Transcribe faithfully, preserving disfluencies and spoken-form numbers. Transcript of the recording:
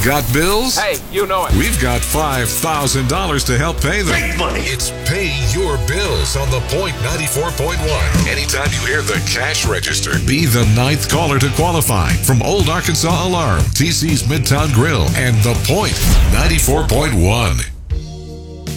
Got bills? Hey, you know it. We've got five thousand dollars to help pay them. Big money. It's Pay Your Bills on the Point ninety-four point one. Anytime you hear the cash register, be the ninth caller to qualify from Old Arkansas Alarm, T C's Midtown Grill, and the Point ninety-four point one.